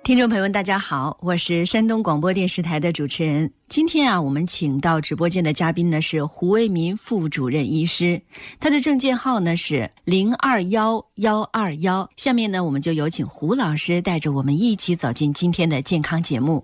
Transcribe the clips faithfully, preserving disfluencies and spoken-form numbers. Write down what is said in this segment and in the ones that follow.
听众朋友们大家好，我是山东广播电视台的主持人。今天啊，我们请到直播间的嘉宾呢是胡为民副主任医师，他的证件号呢是零二幺幺二幺。下面呢，我们就有请胡老师带着我们一起走进今天的健康节目。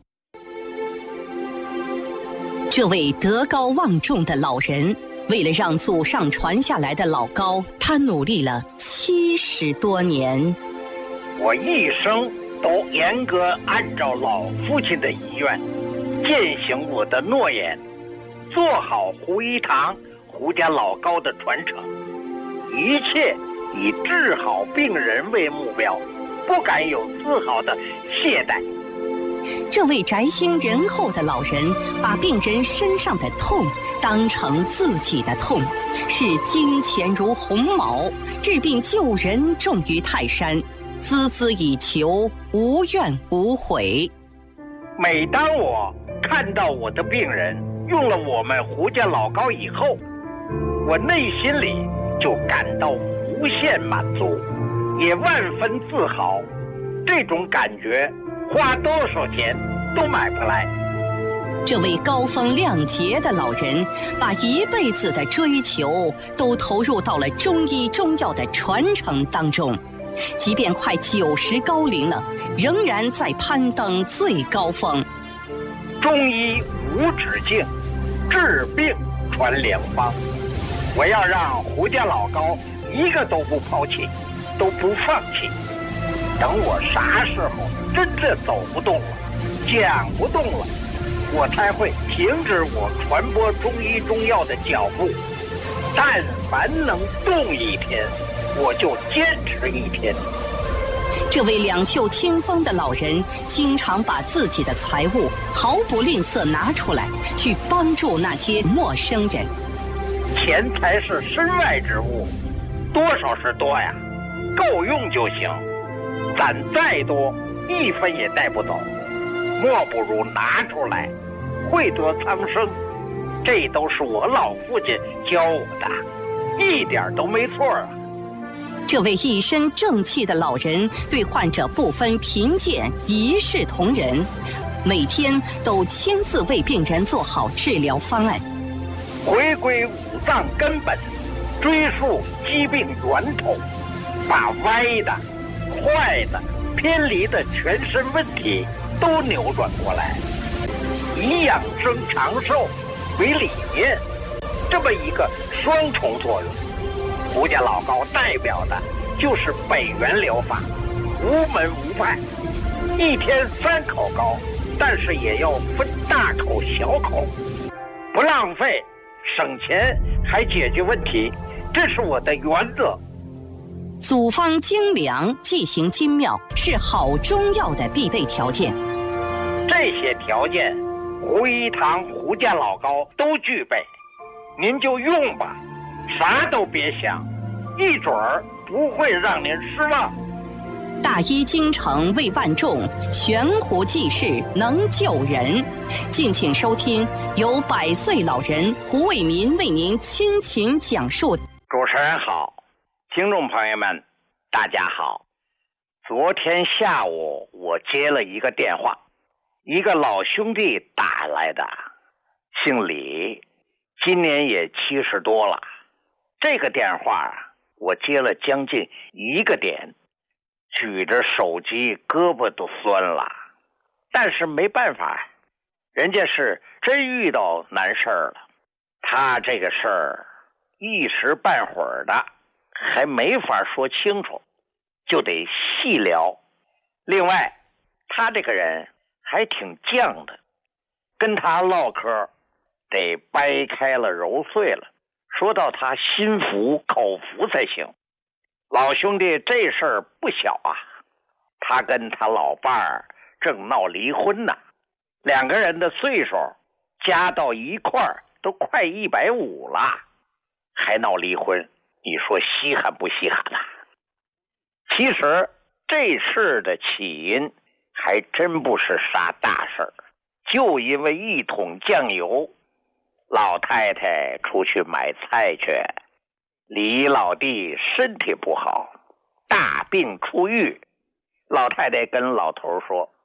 这位德高望重的老人，为了让祖上传下来的老高，他努力了七十多年。 我一生都严格按照老父亲的遗愿，践行我的诺言，做好胡一堂、胡家老高的传承，一切以治好病人为目标，不敢有丝毫的懈怠。 这位宅心仁厚的老人，把病人身上的痛当成自己的痛，视金钱如鸿毛，治病救人重于泰山，孜孜以求，无怨无悔。 每当我看到我的病人用了我们胡家老高以后，我内心里就感到无限满足，也万分自豪。这种感觉花多少钱都买不来。 这位高风亮节的老人，把一辈子的追求都投入到了中医中药的传承当中，即便快九十高龄了，仍然在攀登最高峰。 中医无止境，治病传良方。我要让胡家老高一个都不抛弃，都不放弃。等我啥时候真正走不动了，讲不动了，我才会停止我传播中医中药的脚步。但凡能动一天，我就坚持一天。 这位两袖清风的老人，经常把自己的财物毫不吝啬拿出来，去帮助那些陌生人。 钱财是身外之物，多少是多呀，够用就行。攒再多，一分也带不走，莫不如拿出来，惠泽苍生。这都是我老父亲教我的，一点都没错啊。 这位一身正气的老人，对患者不分贫贱，一视同仁，每天都亲自为病人做好治疗方案。 回归五脏根本，追溯疾病源头，把歪的、坏的、偏离的全身问题都扭转过来，以养生长寿为理念，这么一个双重作用。胡家老高代表的就是北源疗法，无门无派，一天三口高，但是也要分大口小口，不浪费，省钱还解决问题，这是我的原则。 组方精良，剂行精妙，是好中药的必备条件。 这些条件，胡一堂、胡家老高都具备，您就用吧，啥都别想，一准儿不会让您失望。 大医精诚为万众，悬壶济世能救人。敬请收听由百岁老人胡为民为您倾情讲述。 主持人好，听众朋友们大家好。昨天下午我接了一个电话，一个老兄弟打来的，姓李，今年也七十多了。这个电话我接了将近一个点，举着手机胳膊都酸了，但是没办法，人家是真遇到难事儿了。他这个事儿一时半会儿的还没法说清楚，就得细聊。另外他这个人还挺犟的，跟他唠嗑得掰开了揉碎了，说到他心服口服才行。老兄弟这事儿不小啊，他跟他老伴儿正闹离婚呢，两个人的岁数加到一块儿都快一百五了，还闹离婚，你说稀罕不稀罕啊？其实这事的起因还真不是啥大事儿，就因为一桶酱油，老太太出去买菜去，李老弟身体不好，大病初愈。老太太跟老头说，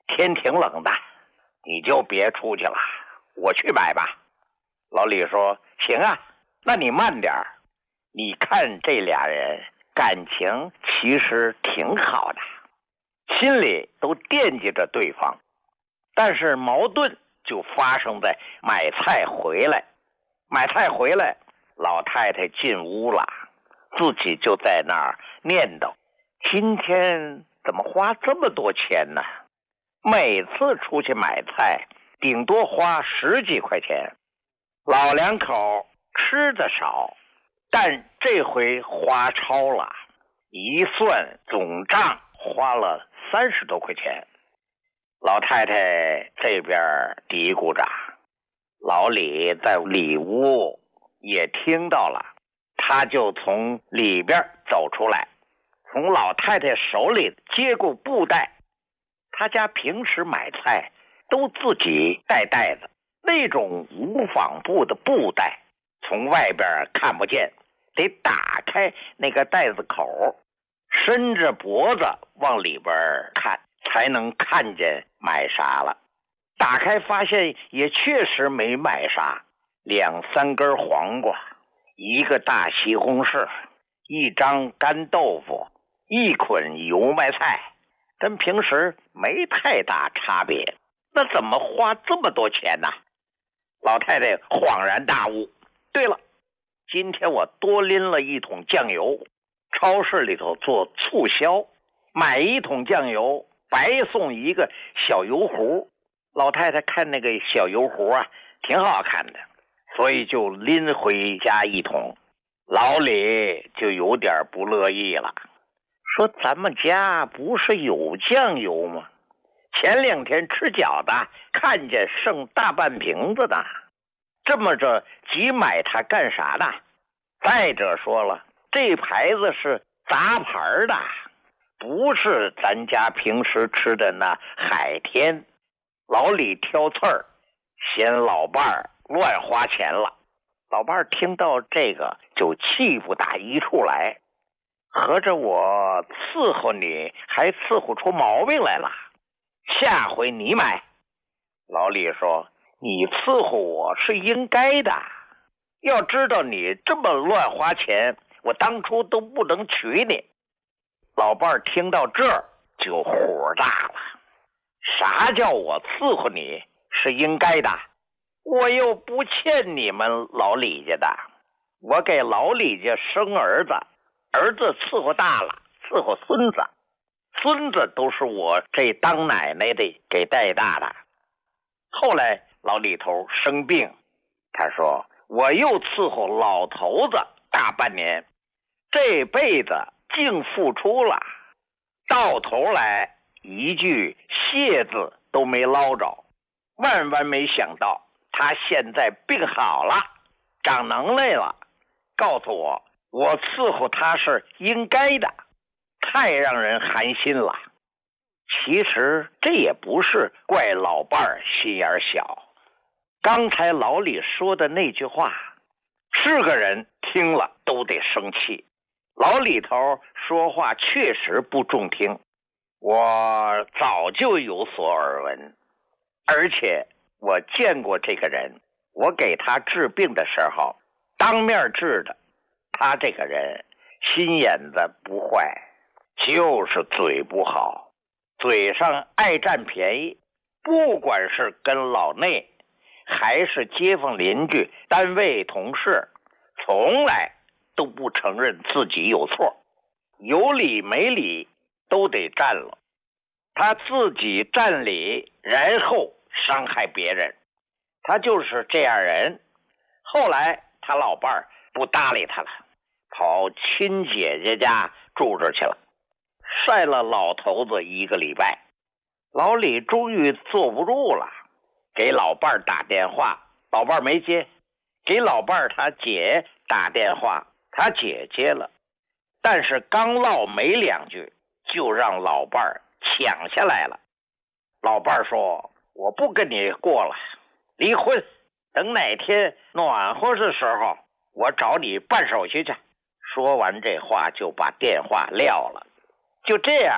天挺冷的，你就别出去了，我去买吧。老李说行啊，那你慢点儿。你看这俩人感情其实挺好的，心里都惦记着对方，但是矛盾就发生在买菜回来。买菜回来，老太太进屋了，自己就在那儿念叨，今天怎么花这么多钱呢？每次出去买菜顶多花十几块钱，老两口吃的少，但这回花超了，一算总账花了三十多块钱。老太太这边嘀咕着，老李在里屋也听到了，他就从里边走出来，从老太太手里接过布袋。他家平时买菜都自己带袋子，那种无纺布的布袋从外边看不见，得打开那个袋子口，伸着脖子往里边看，才能看见买啥了。打开发现也确实没买啥，两三根黄瓜，一个大西红柿，一张干豆腐，一捆油麦菜，跟平时没太大差别，那怎么花这么多钱呢？老太太恍然大悟，对了，今天我多拎了一桶酱油，超市里头做促销，买一桶酱油白送一个小油壶。老太太看那个小油壶啊挺好看的，所以就拎回家一桶。老李就有点不乐意了，说咱们家不是有酱油吗？前两天吃饺子看见剩大半瓶子的，这么着急买它干啥呢？再者说了，这牌子是杂牌的，不是咱家平时吃的那海天。老李挑刺儿，嫌老伴儿乱花钱了。老伴儿听到这个就气不打一处来，合着我伺候你还伺候出毛病来了，下回你买。老李说，你伺候我是应该的，要知道你这么乱花钱，我当初都不能娶你。老伴儿听到这儿就火大了，啥叫我伺候你是应该的？我又不欠你们老李家的，我给老李家生儿子，儿子伺候大了，伺候孙子，孙子都是我这当奶奶的给带大的。后来老李头生病，他说我又伺候老头子大半年，这辈子净付出了，到头来一句谢字都没捞着。万万没想到他现在病好了，长能耐了，告诉我我伺候他是应该的，太让人寒心了。其实这也不是怪老伴儿心眼小，刚才老李说的那句话，是个人听了都得生气。老李头说话确实不中听，我早就有所耳闻，而且我见过这个人，我给他治病的时候当面治的。他这个人心眼子不坏，就是嘴不好，嘴上爱占便宜，不管是跟老内还是街坊邻居单位同事，从来都不承认自己有错，有理没理都得占了，他自己占理，然后伤害别人，他就是这样人。后来他老伴儿不搭理他了，跑亲姐姐家住着去了，晒了老头子一个礼拜。老李终于坐不住了，给老伴儿打电话，老伴儿没接，给老伴儿他姐打电话，他姐接了，但是刚唠没两句就让老伴儿抢下来了。老伴儿说，我不跟你过了，离婚，等哪天暖和的时候我找你办手续去。说完这话就把电话撂了。就这样，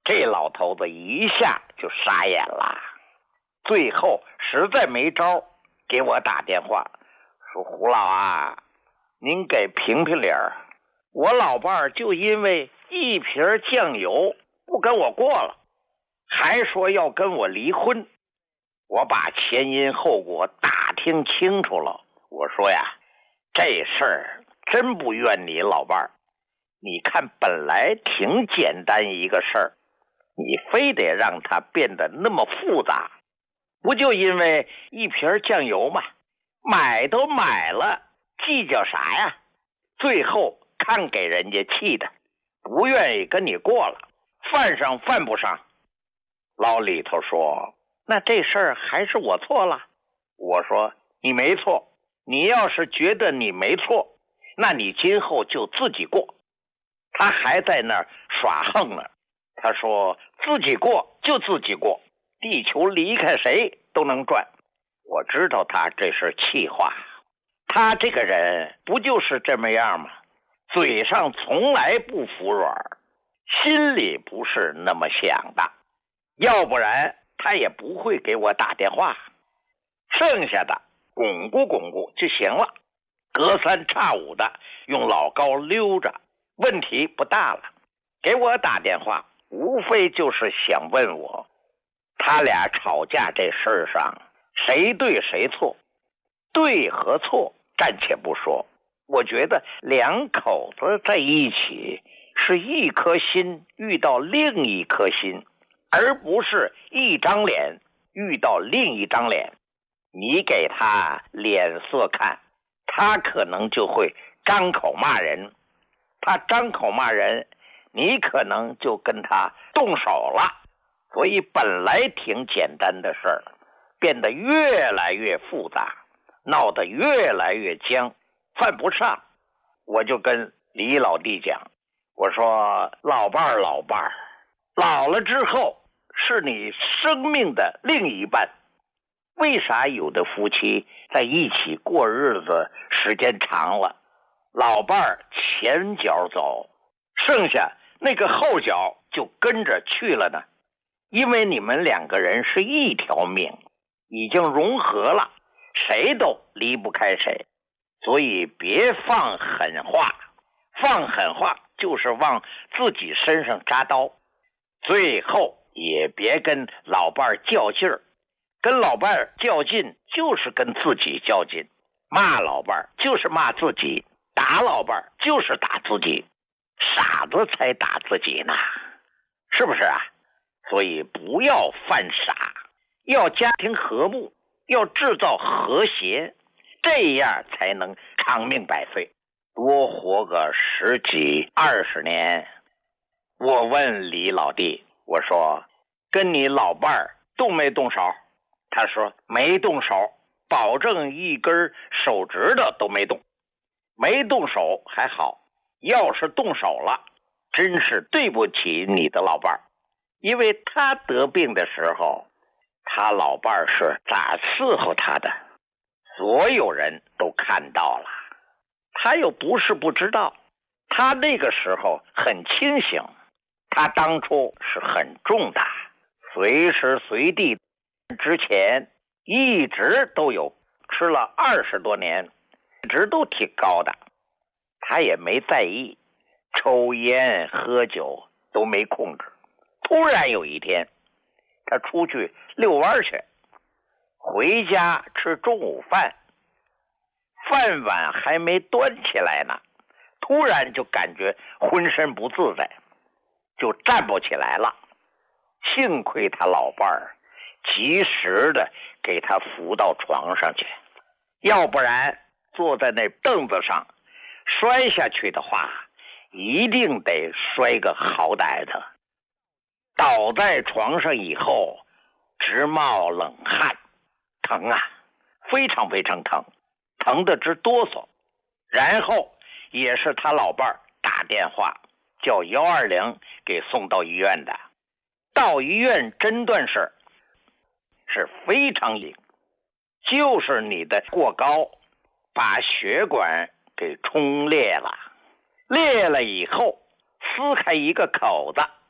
这老头子一下就傻眼了，最后实在没招，给我打电话说：“胡老啊，您给评评理儿，我老伴儿就因为一瓶酱油不跟我过了，还说要跟我离婚。我把前因后果打听清楚了，我说呀，这事儿真不怨你老伴儿，你看本来挺简单一个事儿，你非得让它变得那么复杂，不就因为一瓶酱油吗？买都买了，计较啥呀？最后看给人家气的，不愿意跟你过了，犯上犯不上。”老李头说：“那这事儿还是我错了。”我说：“你没错，你要是觉得你没错，那你今后就自己过。”他还在那儿耍横呢，他说：“自己过就自己过，地球离开谁都能转。”我知道他这是气话，他这个人不就是这么样吗？嘴上从来不服软，心里不是那么想的，要不然他也不会给我打电话。剩下的巩固巩固就行了，隔三差五的用老高溜着，问题不大了。给我打电话无非就是想问我，他俩吵架这事儿上谁对谁错，对和错暂且不说，我觉得两口子在一起是一颗心遇到另一颗心，而不是一张脸遇到另一张脸。你给他脸色看，他可能就会张口骂人，他张口骂人，你可能就跟他动手了。所以本来挺简单的事儿，变得越来越复杂，闹得越来越僵，犯不上。我就跟李老弟讲，我说老伴儿老伴儿，老了之后是你生命的另一半。为啥有的夫妻在一起过日子时间长了，老伴儿前脚走，剩下那个后脚就跟着去了呢？因为你们两个人是一条命，已经融合了，谁都离不开谁。所以别放狠话，放狠话就是往自己身上扎刀。最后也别跟老伴儿较劲儿，跟老伴儿较劲就是跟自己较劲，骂老伴儿就是骂自己，打老伴儿就是打自己，傻子才打自己呢，是不是啊？所以不要犯傻，要家庭和睦，要制造和谐，这样才能长命百岁，多活个十几二十年。我问李老弟，我说跟你老伴儿动没动手？他说没动手，保证一根手指头都没动。没动手还好，要是动手了，真是对不起你的老伴儿，因为他得病的时候，他老伴儿是咋伺候他的，所有人都看到了，他又不是不知道，他那个时候很清醒，他当初是很重的，随时随地之前一直都有，吃了二十多年，一直都挺高的，他也没在意，抽烟喝酒都没控制。突然有一天，他出去遛弯去，回家吃中午饭，饭碗还没端起来呢，突然就感觉浑身不自在，就站不起来了。幸亏他老伴儿及时的给他扶到床上去，要不然坐在那凳子上摔下去的话，一定得摔个好歹的。倒在床上以后直冒冷汗，疼啊，非常非常疼，疼得直哆嗦。然后也是他老伴儿打电话叫一二零给送到医院的。到医院诊断是是非常硬，就是你的过高把血管给冲裂了，裂了以后撕开一个口子，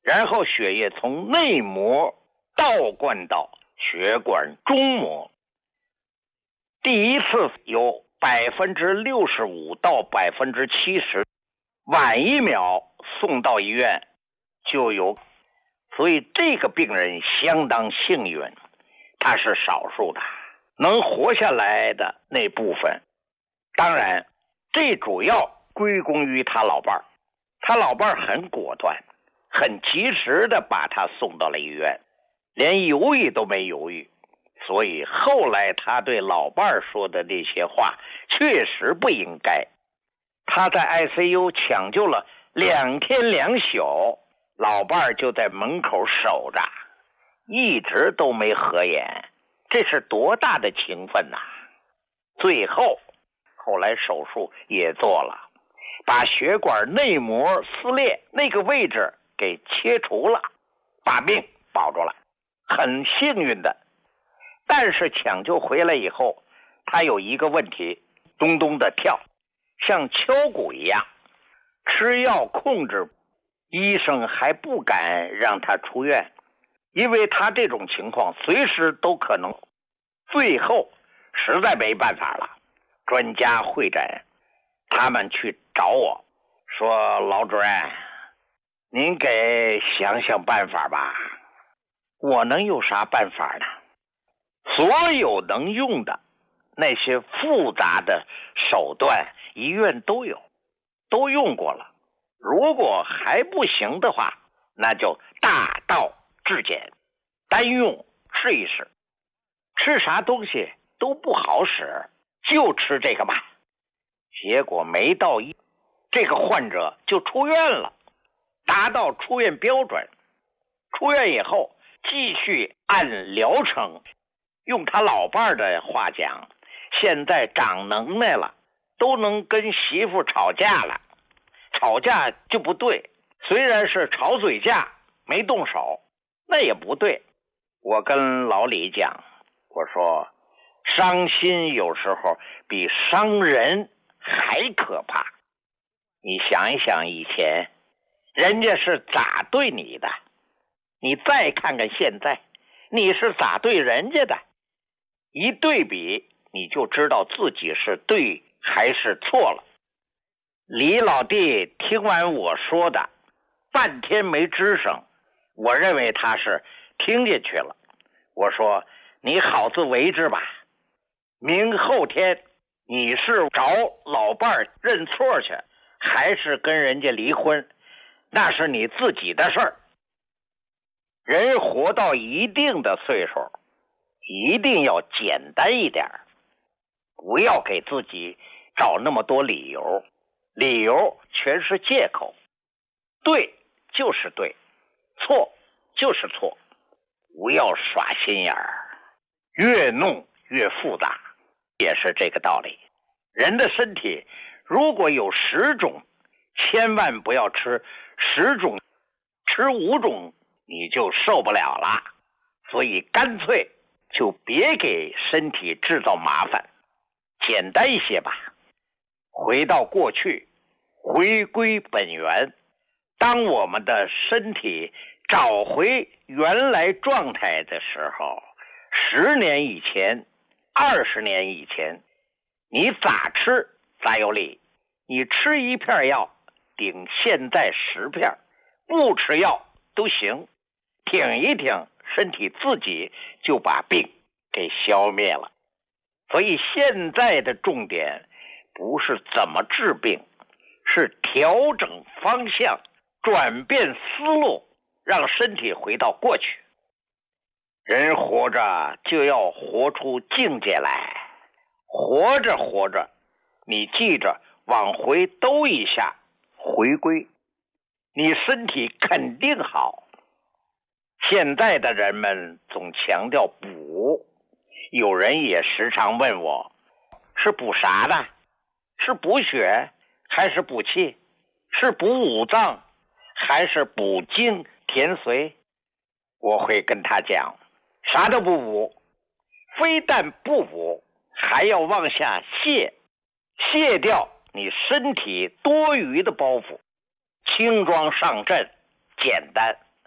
然后血液从内膜倒灌到血管中膜。第一次有百分之六十五到百分之七十，晚一秒送到医院就有，所以这个病人相当幸运，他是少数的，能活下来的那部分。当然，这主要归功于他老伴儿，他老伴儿很果断，很及时的把他送到了医院，连犹豫都没犹豫。所以后来他对老伴儿说的那些话确实不应该。他在 I C U 抢救了两天两宿，老伴儿就在门口守着，一直都没合眼，这是多大的情分呐！最后后来手术也做了，把血管内膜撕裂那个位置给切除了，把命保住了，很幸运的。但是抢救回来以后，他有一个问题，咚咚的跳，像敲鼓一样，吃药控制，医生还不敢让他出院，因为他这种情况随时都可能。最后实在没办法了，专家会诊，他们去找我说，老主任，您给想想办法吧。我能有啥办法呢？所有能用的那些复杂的手段，医院都有，都用过了。如果还不行的话，那就大道至简，单用试一试。吃啥东西都不好使，就吃这个吧。结果没到一，这个患者就出院了，达到出院标准。出院以后继续按疗程。用他老伴儿的话讲，现在长能耐了，都能跟媳妇吵架了。吵架就不对，虽然是吵嘴架，没动手，那也不对。我跟老李讲，我说伤心有时候比伤人还可怕。你想一想以前人家是咋对你的，你再看看现在你是咋对人家的，一对比你就知道自己是对还是错了。李老弟听完我说的半天没吱声，我认为他是听进去了。我说你好自为之吧，明后天你是找老伴儿认错去，还是跟人家离婚，那是你自己的事儿。人活到一定的岁数，一定要简单一点，不要给自己找那么多理由，理由全是借口。对就是对，错就是错，不要耍心眼儿，越弄越复杂，也是这个道理。人的身体如果有十种，千万不要吃十种，吃五种你就受不了了。所以干脆就别给身体制造麻烦，简单一些吧。回到过去，回归本源。当我们的身体找回原来状态的时候，十年以前，二十年以前，你咋吃咋有理。你吃一片药顶现在十片，不吃药都行，挺一挺，身体自己就把病给消灭了。所以现在的重点不是怎么治病，是调整方向，转变思路，让身体回到过去。人活着就要活出境界来，活着活着，你记着往回兜一下，回归，你身体肯定好。现在的人们总强调补，有人也时常问我，是补啥的？是补血还是补气？是补五脏还是补精填髓？我会跟他讲，啥都不补，非但不补，还要往下卸，卸掉你身体多余的包袱，轻装上阵，简单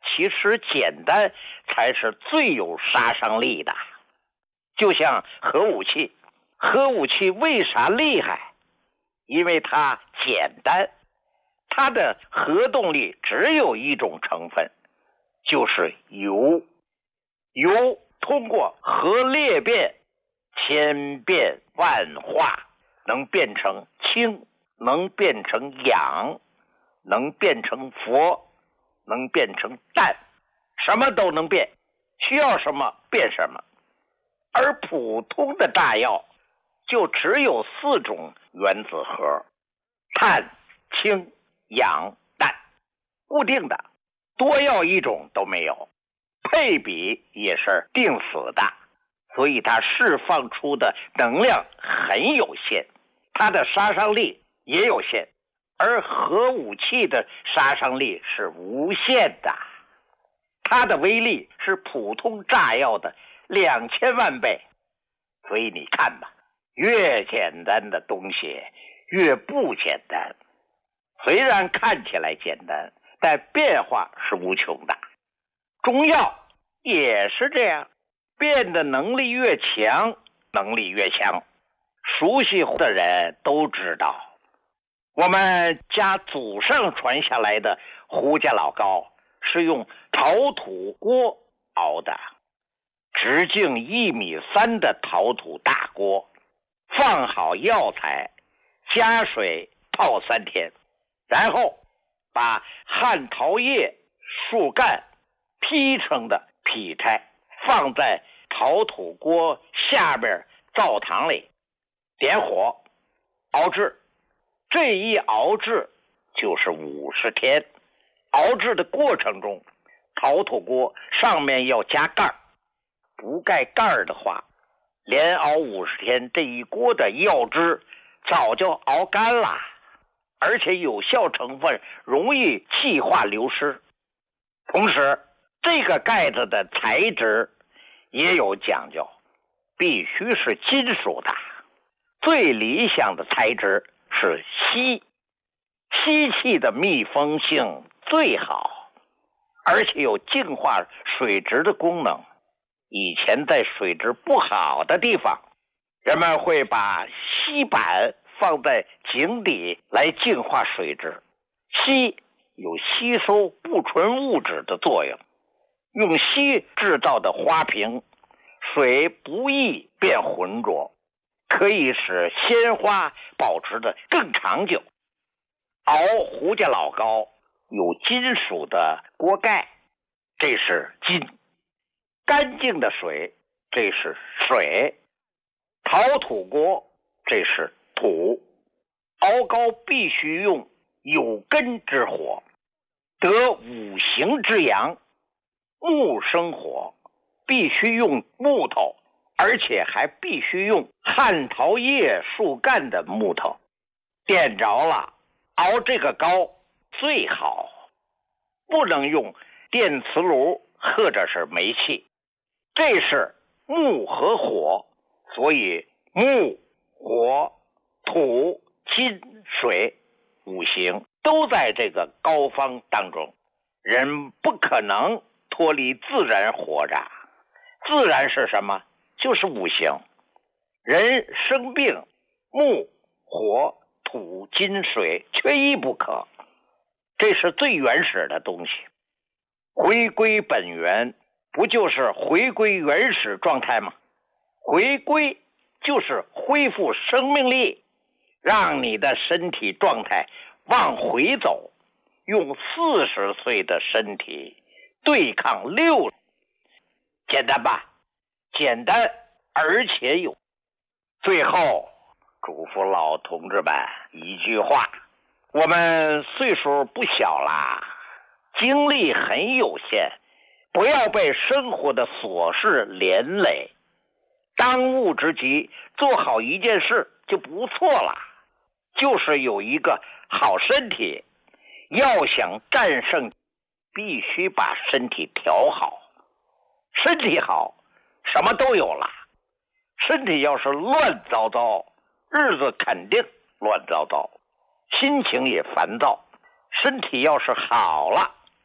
其实简单才是最有杀伤力的。就像核武器，核武器为啥厉害？因为它简单，它的核动力只有一种成分，就是铀。铀通过核裂变千变万化，能变成氢，能变成氧，能变成氟，能变成氮，什么都能变，需要什么变什么。而普通的炸药就只有四种原子核，碳、氢、氧、氮，固定的，多要一种都没有，配比也是定死的，所以它释放出的能量很有限，它的杀伤力也有限，而核武器的杀伤力是无限的，它的威力是普通炸药的两千万倍。所以你看吧，越简单的东西越不简单，虽然看起来简单，但变化是无穷的。中药也是这样，变的能力越强，能力越强。熟悉的人都知道，我们家祖上传下来的胡家老糕是用陶土锅熬的，直径一米三的陶土大锅，放好药材，加水泡三天，然后把旱桃叶、树干劈成的劈柴放在陶土锅下边灶堂里，点火熬制。这一熬制就是五十天。熬制的过程中，陶土锅上面要加盖，不盖盖的话，连熬五十天，这一锅的药汁早就熬干了，而且有效成分容易气化流失。同时，这个盖子的材质也有讲究，必须是金属的，最理想的材质是锡，锡器的密封性最好，而且有净化水质的功能。以前在水质不好的地方，人们会把锡板放在井底来净化水质。锡有吸收不纯物质的作用，用锡制造的花瓶，水不易变浑浊，可以使鲜花保持得更长久。熬胡家老糕有金属的锅盖，这是金。干净的水，这是水。陶土锅，这是土。熬糕必须用有根之火，得五行之阳。木生火，必须用木头，而且还必须用旱桃叶树干的木头。点着了，熬这个糕最好，不能用电磁炉或者是煤气。这是木和火，所以木、火、土、金、水五行都在这个糕方当中。人不可能脱离自然活着，自然是什么？就是五行。人生病，木、火、土、金、水缺一不可，这是最原始的东西。回归本源，不就是回归原始状态吗？回归就是恢复生命力，让你的身体状态往回走，用四十岁的身体对抗六，简单吧？简单而且有。最后嘱咐老同志们一句话，我们岁数不小啦，精力很有限，不要被生活的琐事连累，当务之急做好一件事就不错了，就是有一个好身体。要想战胜，必须把身体调好。身体好，什么都有了。身体要是乱糟糟，日子肯定乱糟糟，心情也烦躁。身体要是好了，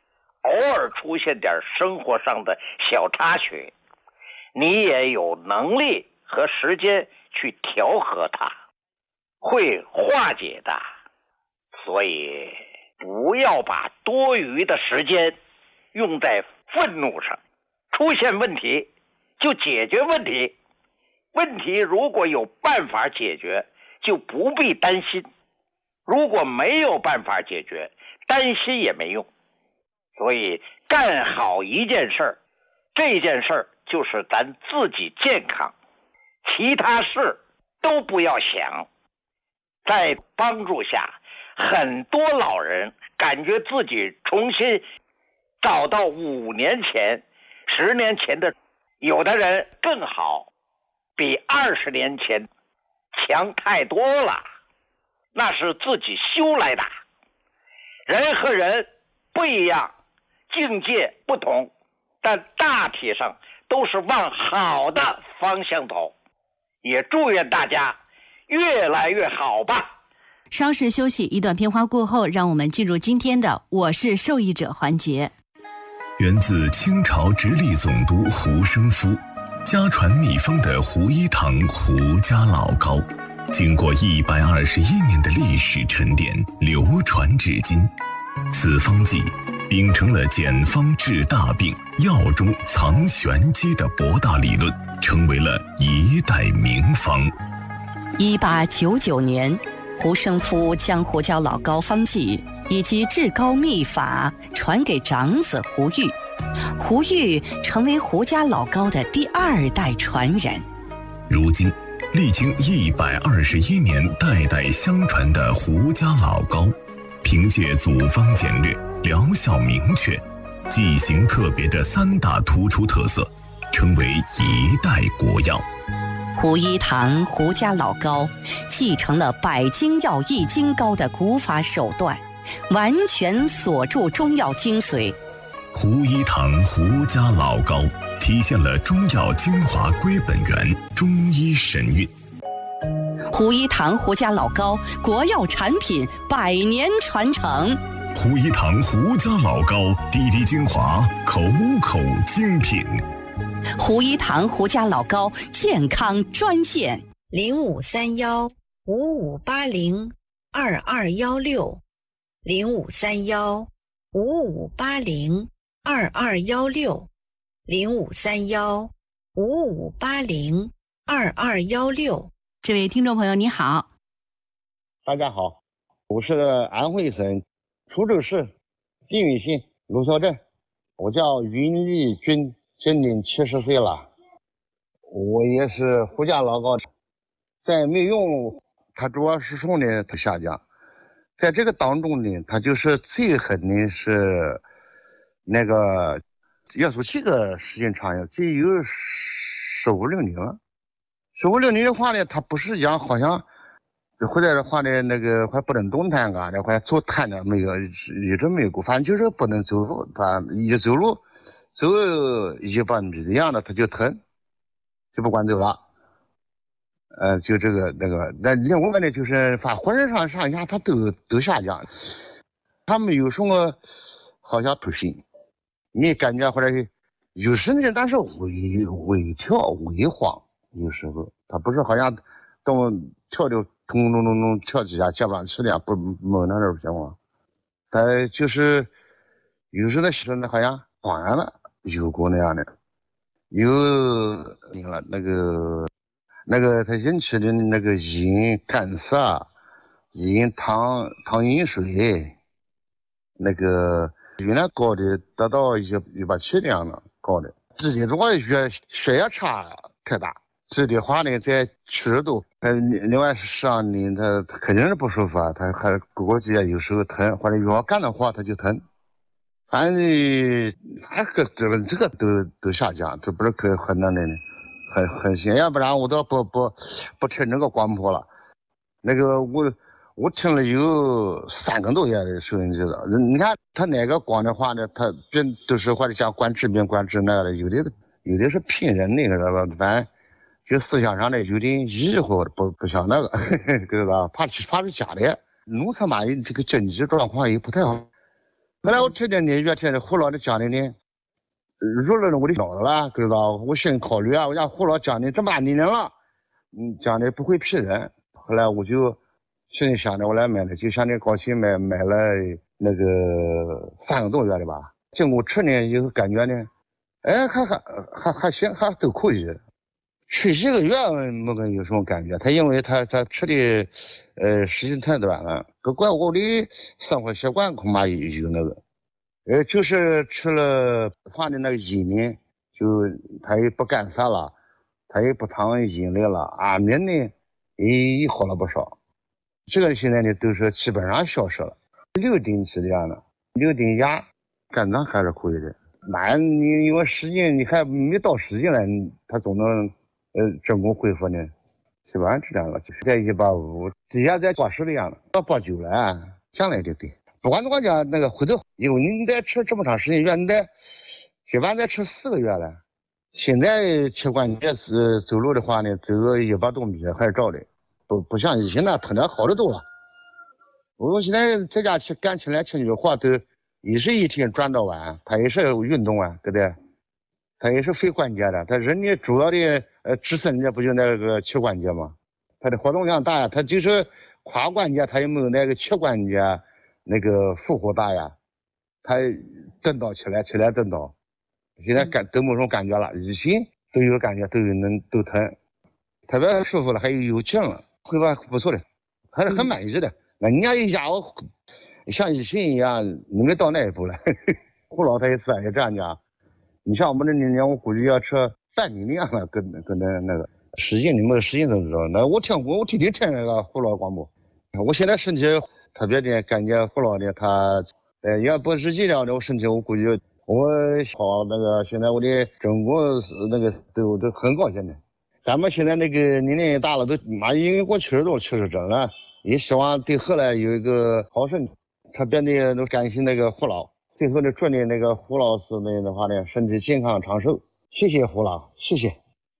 偶尔出现点生活上的小插曲，你也有能力和时间去调和它，会化解的。所以不要把多余的时间用在愤怒上，出现问题就解决问题，问题如果有办法解决，就不必担心；如果没有办法解决，担心也没用。所以干好一件事儿，这件事儿就是咱自己健康，其他事都不要想。在帮助下，很多老人感觉自己重新找到五年前、十年前的，有的人更好，比二十年前强太多了，那是自己修来的。人和人不一样，境界不同，但大体上都是往好的方向走。也祝愿大家越来越好吧。 稍事休息，一段片花过后，让我们进入今天的我是受益者环节。 源自清朝直隶总督胡生夫，家传秘方的胡一堂胡家老膏，经过一百二十一年的历史沉淀，流传至今。此方剂秉承了简方治大病、药中藏玄机的博大理论，成为了一代名方。 一八九九年，胡生夫将胡椒老膏方剂以及治膏秘法传给长子胡玉，胡玉成为胡家老膏的第二代传人。 如今历经一百二十一年代代相传的胡家老膏，凭借组方简略、疗效明确、剂型特别的三大突出特色，成为一代国药。 胡一堂胡家老膏继承了百精药易筋膏的古法手段，完全锁住中药精髓。 胡一堂胡家老膏体现了中药精华归本源，中医神韵。 胡一堂胡家老膏国药产品百年传承。 胡一堂胡家老膏滴滴精华，口口精品。 胡一堂胡家老膏健康专线： 零五三幺五五八零二二幺六，零五三幺五五八零二二幺六，零五三幺五五八零二二幺六。 这位听众朋友你好。 大家好，我是安徽省滁州市缙云县卢桥镇，我叫云立军，今年七十岁了。我也是胡家老膏，在没用它主要是说呢，它下降。在这个当中呢，它就是最狠的是那个要说这个时间长呀，这有十五六年了。十五六年的话呢，它不是讲好像回来的话呢，那个还不能动弹啊，那还走弹的没有，一直没有过，反正就是不能走路，它一走路走一百米的样的，它就疼，就不管走了。呃，就这个那个，那另外呢，就是反浑身上上下它都都下降，它没有什么好像不行，没感觉或者是有时呢，但是微微跳微晃，有时候它不是好像动跳就咚咚咚咚跳几下接不上气的，不没那种情况，它就是有时的时候呢，好像恍然了有过那样的，有了那个。那个它引起的那个饮干涩，饮糖糖饮水，那个原来高的达到一一百七的样的高的，自己如果血血压差太大，这的话呢，在七十度，它另外上呢，它它肯定是不舒服啊，它还估计有时候疼，或者越干的话它就疼，反正还个这个这个都都下降，这不是可很难的呢。很很行，要不然我都不不不吃那个光谱了。那个我我听了有三个多月的收音机了。你看他哪个光的话呢，他别都是或者像管治病管治那个的，有的有的是骗人的，知道吧？反正就思想上的有点疑惑，不不像那个，知道吧？怕怕是假的。农村嘛，这个经济状况也不太好。 后来我这点呢，月天的胡老的讲的呢，入了我的脑子了，知道？我先考虑啊，我讲胡老讲的这么大年龄了，嗯，讲的不会骗人。后来我就心里想着，我来买了，就像那高兴买买了那个三个多月的吧。经过吃呢，以后感觉呢，哎，还还还还行，还都可以。吃几个月没个有什么感觉，他因为他他吃的呃时间太短了，可怪我的生活习惯恐怕有有那个，呃就是吃了放的那个饮呢，就他也不干啥了，他也不糖饮料了，安眠呢也好了不少。这个现在呢都是基本上消失了。六丁是这样的，六丁牙肝脏还是可以的。那你因为时间你还没到时间了，他总能呃成功恢复呢。基本上是这样了，在一八五，底下在八十的样了，到八九了，将来就对。不管怎么讲，那个回头，因为你得吃这么长时间药，你得基本上得吃四个月了。现在膝关节是走路的话呢，走个一百多米还是照的，不不像以前那疼的好得多了。我现在在家去干起来情绪化都也是一天转到晚，他也是运动啊，对不对？他也是非关节的，他人家主要的呃支撑的不就那个膝关节吗？他的活动量大呀，他就是胯关节他也没有那个膝关节那个负荷大呀，他蹬倒起来起来蹬倒，现在感都没什么感觉了，以前都有感觉，都有能都疼，特别舒服了，还有有劲了，会吧不错的，还是很满意的。那人家一家伙像以前一样，你没到那一步了。胡老太也是也这样讲。你像我们这年龄，我估计要吃半年量了，跟跟那那个时间，你们时间怎么知道？那我听我天天听那个胡老广播，我现在身体特别的感觉胡老的他，呃，要不日记了的我身体，我估计我好那个现在我的整个那个都都很高兴的。咱们现在那个年龄也大了，都马已经过七十多七十整了，也希望对后来有一个好身体，特别的都感谢那个胡老。最后呢，祝你那个胡老师呢的话呢，身体健康长寿。谢谢胡老，谢谢。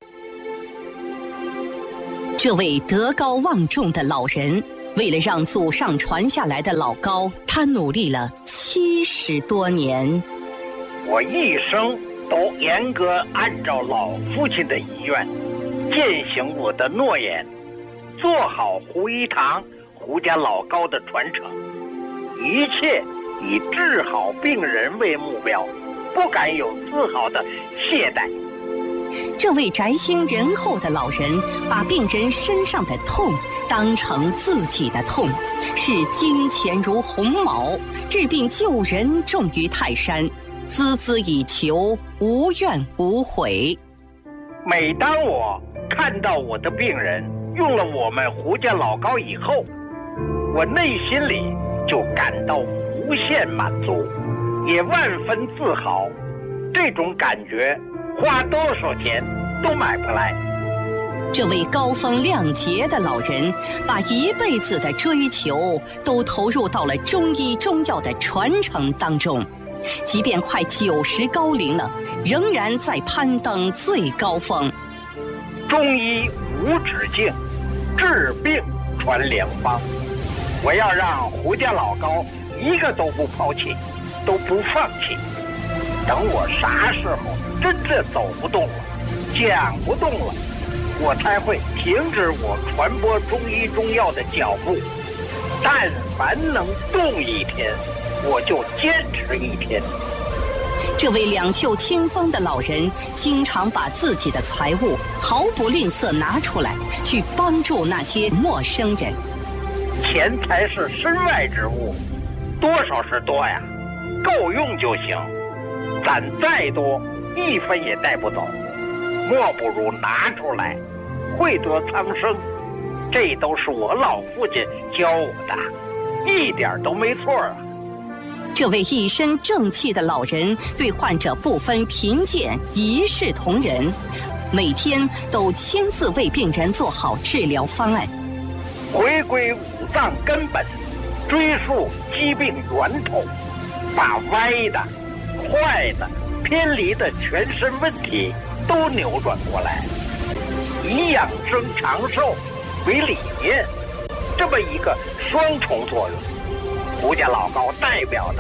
这位德高望重的老人，为了让祖上传下来的老高，他努力了七十多年。 我一生都严格按照老父亲的遗愿，践行我的诺言，做好胡一堂胡家老高的传承，一切以治好病人为目标，不敢有丝毫的懈怠。 这位宅心仁厚的老人，把病人身上的痛当成自己的痛，视金钱如鸿毛，治病救人重于泰山，孜孜以求，无怨无悔。 每当我看到我的病人用了我们胡家老高以后，我内心里就感到无限满足，也万分自豪。这种感觉花多少钱都买不来。 这位高风亮节的老人，把一辈子的追求都投入到了中医中药的传承当中，即便快九十高龄了，仍然在攀登最高峰。 中医无止境，治病传良方。我要让胡家老高一个都不抛弃，都不放弃。等我啥时候真正走不动了，讲不动了，我才会停止我传播中医中药的脚步。但凡能动一天，我就坚持一天。 这位两袖清风的老人，经常把自己的财物毫不吝啬拿出来，去帮助那些陌生人。 钱财是身外之物，多少是多呀，够用就行。攒再多，一分也带不走，莫不如拿出来，惠得苍生。这都是我老父亲教我的，一点都没错啊。 这位一身正气的老人，对患者不分贫贱，一视同仁，每天都亲自为病人做好治疗方案。 回归五脏根本，追溯疾病源头，把歪的、坏的、偏离的全身问题都扭转过来，以养生长寿为理念，这么一个双重作用。胡家老高代表的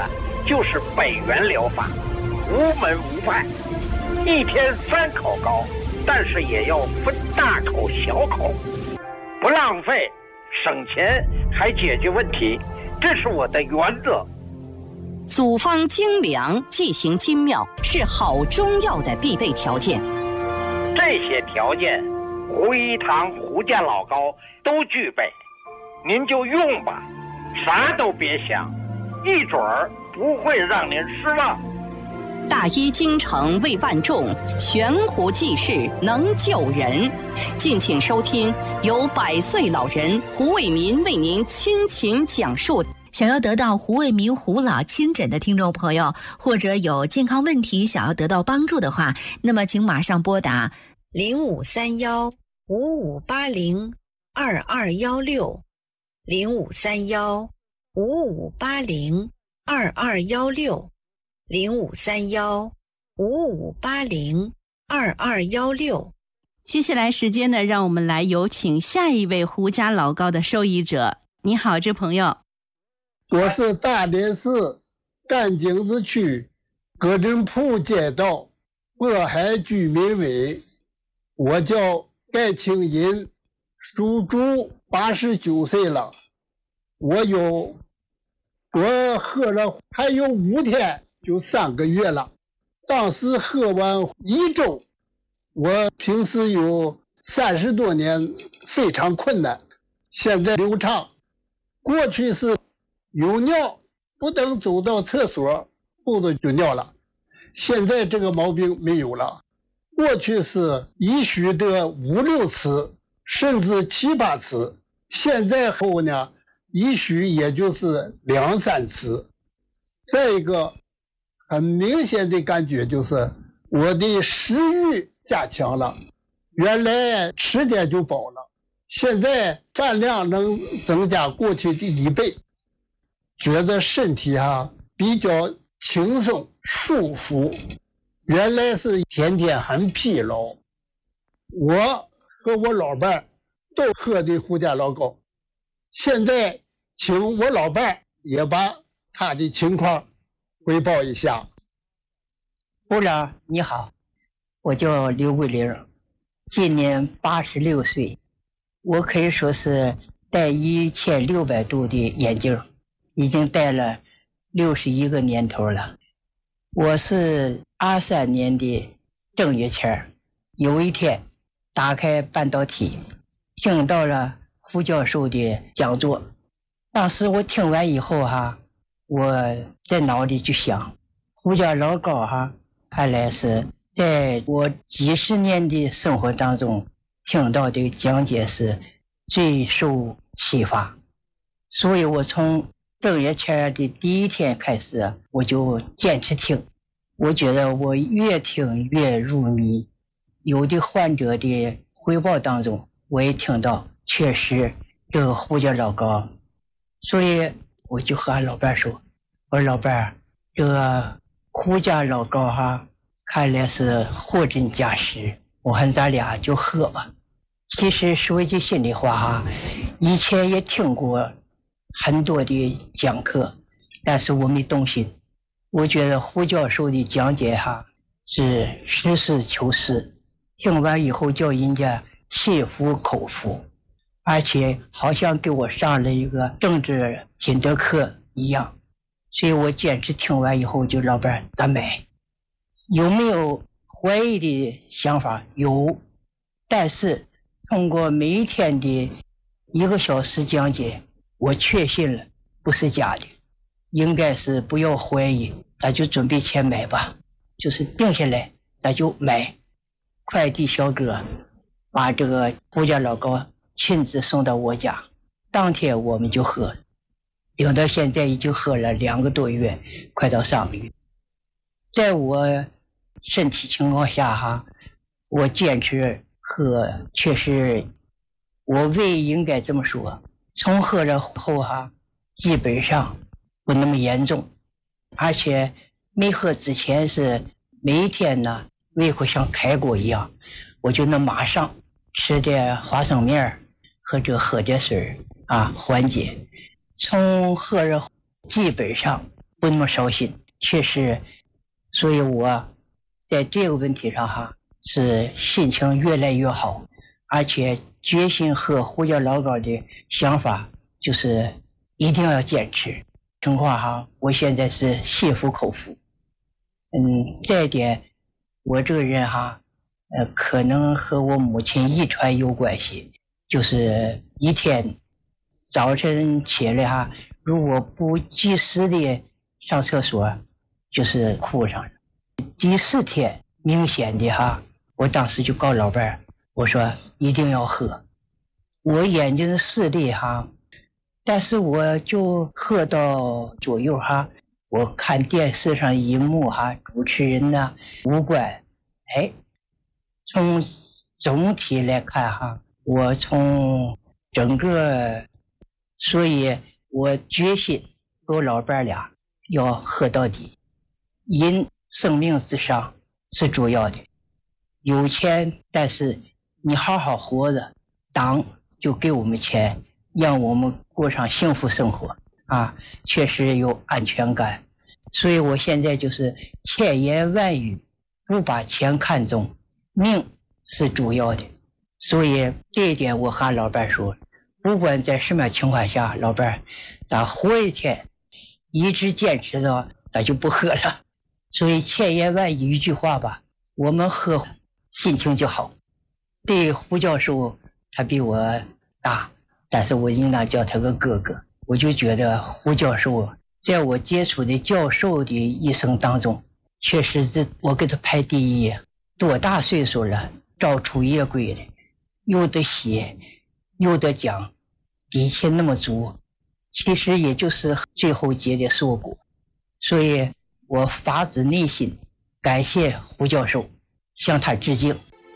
就是北元疗法，无门无派，一天三口膏，但是也要分大口小口，不浪费，省钱还解决问题，这是我的原则。 组方精良，剂型精妙，是好中药的必备条件。 这些条件，胡一堂胡家老膏都具备，您就用吧，啥都别想，一准儿不会让您失望。 大医精诚为万众，悬壶济世能救人。敬请收听由百岁老人胡卫民为您倾情讲述。 想要得到胡卫民胡老亲诊的听众朋友，或者有健康问题想要得到帮助的话，那么请马上拨打零五三幺五五八零二二幺六，零五三幺五五八零二二幺六，零五三幺五五八零二二幺六。 接下来时间呢，让我们来有请下一位胡家老膏的受益者。你好，这朋友。 我是大连市甘井子区葛振铺街道渤海居民委，我叫盖清银，属猪，八十九岁了。我有我喝了还有五天就三个月了，当时喝完一周，我平时有三十多年非常困难，现在流畅。过去是有尿不能走到厕所裤子就尿了，现在这个毛病没有了。过去是一宿得五六次甚至七八次，现在后呢一宿也就是两三次。再一个很明显的感觉就是我的食欲加强了，原来吃点就饱了，现在饭量能增加过去的一倍，觉得身体啊比较轻松舒服。原来是天天很疲劳，我和我老伴儿都喝的胡家老膏，现在请我老伴儿也把他的情况汇报一下。 胡长你好，我叫刘桂玲，今年八十六岁，我可以说是戴一千六百度的眼镜，已经戴了六十一个年头了。我是二三年的正月前，有一天打开半导体，听到了胡教授的讲座。当时我听完以后哈，我在脑里就想，胡家老膏哈，看来是在我几十年的生活当中听到的讲解是最受启发，所以我从正月前的第一天开始，我就坚持听。我觉得我越听越入迷，有的患者的汇报当中，我也听到确实这个胡家老膏，所以我就和俺老伴说，我说老伴，这个胡家老膏哈，看来是货真价实，我看咱俩就喝吧。其实说一句心里话哈，以前也听过很多的讲课，但是我没动心。我觉得胡教授的讲解哈是实事求是，听完以后叫人家心服口服，而且好像给我上了一个政治品德课一样。所以我坚持听完以后就老伴咱买。有没有怀疑的想法？有，但是通过每一天的一个小时讲解，我确信了不是假的，应该是不要怀疑，咱就准备钱买吧，就是定下来咱就买。快递小哥把这个胡家老膏亲自送到我家，当天我们就喝，顶到现在已经喝了两个多月，快到三个月。在我身体情况下哈，我坚持喝，确实我胃应该这么说，从喝了后哈基本上不那么严重，而且没喝之前是每一天呢胃口像开过一样，我就能马上吃点花生面或者喝点水啊缓解。从喝了基本上不那么烧心，确实，所以我在这个问题上哈是心情越来越好，而且决心喝胡椒老膏的想法就是一定要坚持。情况哈，我现在是心服口服。嗯，这一点我这个人哈，呃，可能和我母亲遗传有关系，就是一天早晨起来哈，如果不及时的上厕所，就是哭上了。第四天明显的哈，我当时就告老伴儿，我说一定要喝。我眼睛视力哈，但是我就喝到左右哈，我看电视上一幕哈，主持人呢无关，哎，从总体来看哈，我从整个，所以我决心和我老伴俩要喝到底，因生命至上是主要的。有钱，但是你好好活着，党就给我们钱，让我们过上幸福生活啊，确实有安全感。所以我现在就是千言万语不把钱看重，命是主要的。所以这一点我和老伴说，不管在什么情况下，老伴咱活一天一直坚持到咱就不喝了。所以千言万语一句话吧，我们喝心情就好。对胡教授他比我大，但是我应当叫他个哥哥。我就觉得胡教授在我接触的教授的一生当中，确实是我给他排第一。多大岁数了，照出夜归的，有的写有的讲，底气那么足，其实也就是最后结的硕果。所以我发自内心感谢胡教授，向他致敬。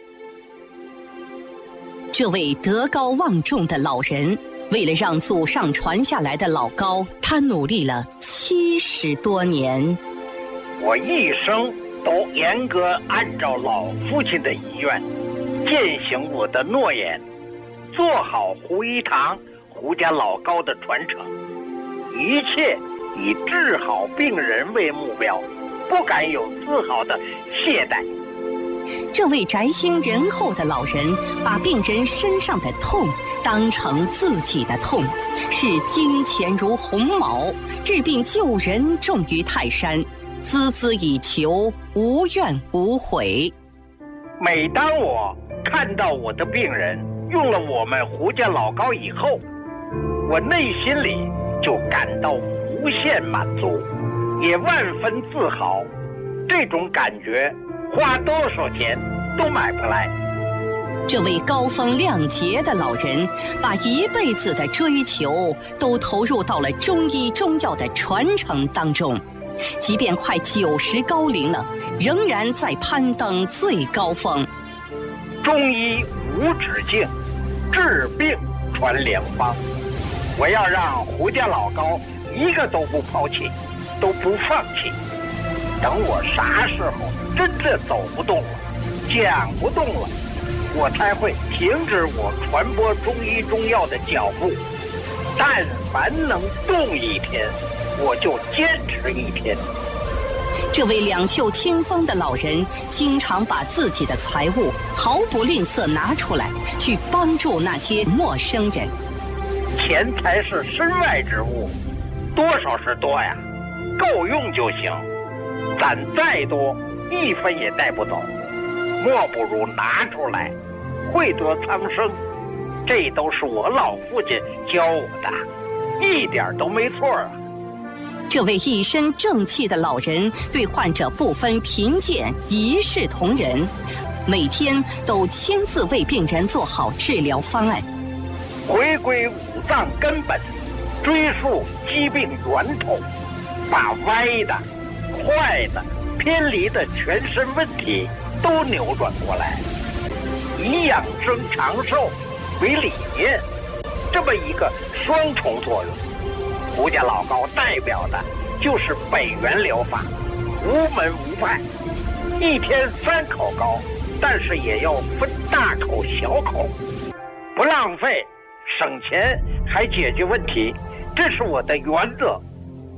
这位德高望重的老人，为了让祖上传下来的老高，他努力了七十多年。 我一生都严格按照老父亲的遗愿，践行我的诺言，做好胡一堂胡家老高的传承，一切以治好病人为目标，不敢有丝毫的懈怠。 这位宅心仁厚的老人，把病人身上的痛当成自己的痛，视金钱如鸿毛，治病救人重于泰山，孜孜以求，无怨无悔。 每当我看到我的病人用了我们胡家老高以后，我内心里就感到无限满足，也万分自豪。这种感觉花多少钱都买不来。 这位高风亮节的老人，把一辈子的追求都投入到了中医中药的传承当中，即便快九十高龄了，仍然在攀登最高峰。 中医无止境，治病传良方。我要让胡家老高一个都不抛弃，都不放弃。等我啥时候真正走不动了，讲不动了，我才会停止我传播中医中药的脚步。但凡能动一天，我就坚持一天。 这位两袖清风的老人，经常把自己的财物毫不吝啬拿出来，去帮助那些陌生人。 钱财是身外之物，多少是多呀，够用就行。攒再多，一分也带不走，莫不如拿出来，惠得苍生。这都是我老父亲教我的，一点都没错啊。 这位一身正气的老人，对患者不分贫贱，一视同仁，每天都亲自为病人做好治疗方案， 回归五脏根本，追溯疾病源头，把歪的、坏的、偏离的全身问题都扭转过来，以养生长寿为理念，这么一个双重作用。胡家老高代表的就是北元疗法，无门无派，一天三口高，但是也要分大口小口，不浪费，省钱还解决问题，这是我的原则。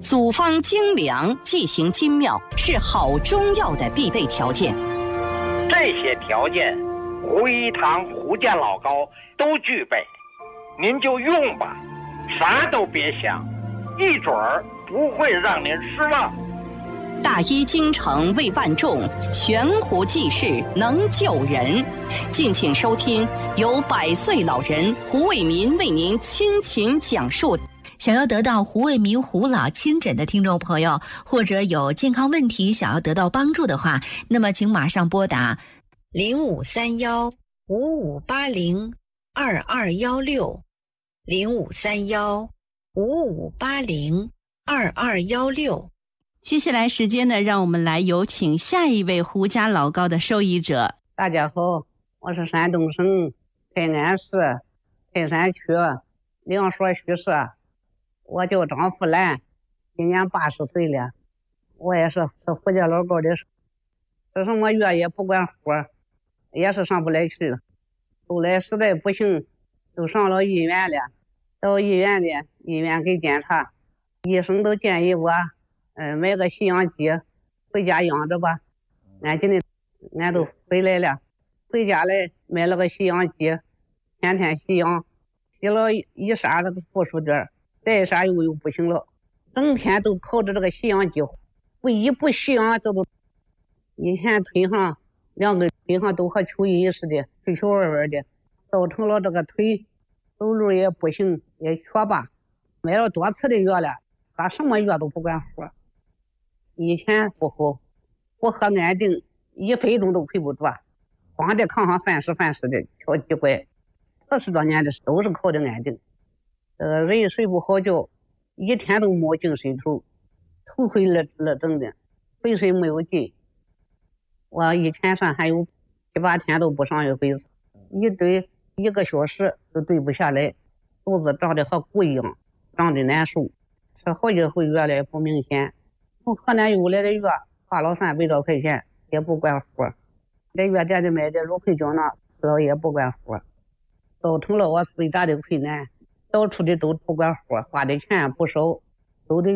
组方精良，剂型精妙，是好中药的必备条件。 这些条件，胡一堂胡家老高都具备，您就用吧，啥都别想，一准儿不会让您失望。 大医精诚为万众，悬壶济世能救人。敬请收听由百岁老人胡卫民为您倾情讲述。 想要得到胡卫民胡老亲诊的听众朋友，或者有健康问题想要得到帮助的话，那么请马上拨打零五三幺五五八零二二幺六，零五三幺五五八零二二幺六。 接下来时间呢，让我们来有请下一位胡家老高的受益者。 大家好，我是山东省泰安市泰山区梁所徐氏，我叫张富兰，今年八十岁了。我也是是胡家老高的，吃什么药也不管活，也是上不来去。后来实在不行，就上了医院了。到医院里，医院给检查，医生都建议我嗯，买个吸氧机回家养着吧。俺今天俺都回来了，回家来买了个吸氧机，天天吸氧，吸了一啥这个负数点，再一啥又又不行了，整天都靠着这个吸氧机，不一不吸氧这都，以前腿上两个腿上都和蚯蚓似的，腿球弯弯的，造成了这个腿走路也不行，也瘸吧。买了多次的药了，把什么药都不管活。以前不好，我喝安定一分钟都睡不着，光在炕上翻尸翻尸的敲几怪，二十多年的都是靠着安定。这个人睡不好觉，一天都没精神头，头昏了了整的，浑身没有劲。我以前上还有七八天都不上一回，一堆一个小时都对不下来，肚子胀得和鼓一样，胀得难受，吃好几回药了也不明显。从河南邮来的药花了三百多块钱，也不管活。在药店里买的芦荟胶囊吃了也不管活，造成了我最大的困难。到处的都不管活，花的钱不少，都得